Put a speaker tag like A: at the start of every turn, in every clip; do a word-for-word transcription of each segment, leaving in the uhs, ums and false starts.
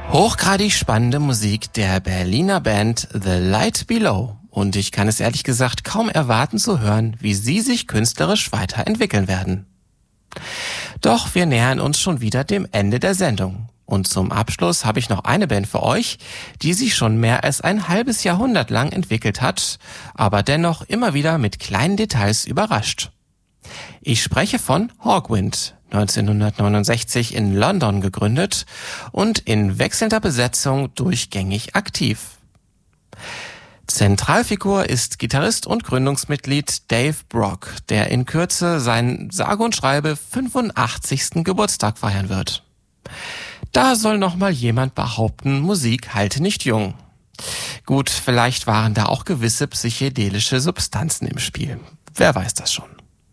A: Hochgradig spannende Musik der Berliner Band The Light Below. Und ich kann es ehrlich gesagt kaum erwarten zu hören, wie sie sich künstlerisch weiterentwickeln werden. Doch wir nähern uns schon wieder dem Ende der Sendung. Und zum Abschluss habe ich noch eine Band für euch, die sich schon mehr als ein halbes Jahrhundert lang entwickelt hat, aber dennoch immer wieder mit kleinen Details überrascht. Ich spreche von Hawkwind, neunzehnhundertneunundsechzig in London gegründet und in wechselnder Besetzung durchgängig aktiv. Zentralfigur ist Gitarrist und Gründungsmitglied Dave Brock, der in Kürze seinen sage und schreibe fünfundachtzigsten Geburtstag feiern wird. Da soll noch mal jemand behaupten, Musik halte nicht jung. Gut, vielleicht waren da auch gewisse psychedelische Substanzen im Spiel. Wer weiß das schon.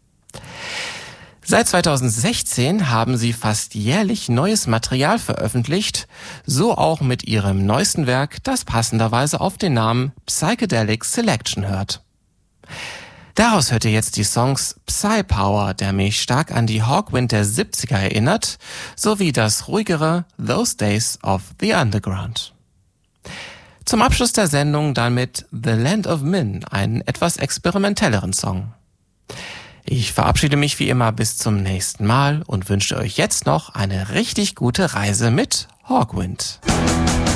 A: Seit zweitausendsechzehn haben sie fast jährlich neues Material veröffentlicht, so auch mit ihrem neuesten Werk, das passenderweise auf den Namen Psychedelic Selection hört. Daraus hört ihr jetzt die Songs Psy Power, der mich stark an die Hawkwind der siebziger erinnert, sowie das ruhigere Those Days of the Underground. Zum Abschluss der Sendung dann mit The Land of Min, einen etwas experimentelleren Song. Ich verabschiede mich wie immer bis zum nächsten Mal und wünsche euch jetzt noch eine richtig gute Reise mit Hawkwind.